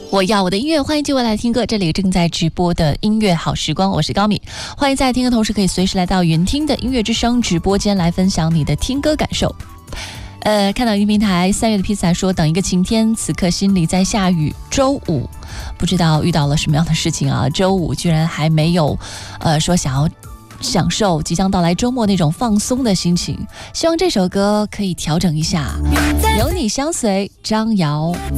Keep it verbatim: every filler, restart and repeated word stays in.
我要我的音乐，欢迎继续来听歌。这里正在直播的音乐好时光，我是高敏。欢迎在听的同时，可以随时来到云听的音乐之声直播间来分享你的听歌感受。呃，看到云平台三月的披萨说等一个晴天，此刻心里在下雨。周五不知道遇到了什么样的事情啊？周五居然还没有，呃，说想要享受即将到来周末那种放松的心情。希望这首歌可以调整一下。有你相随，张瑶。